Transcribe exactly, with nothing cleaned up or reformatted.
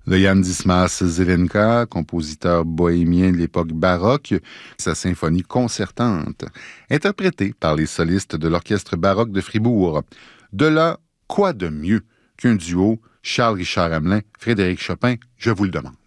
Le Jan Dismas Zelenka, compositeur bohémien de l'époque baroque, sa symphonie concertante, interprétée par les solistes de l'Orchestre baroque de Fribourg. De là, quoi de mieux qu'un duo Charles-Richard Hamelin, Frédéric Chopin, je vous le demande.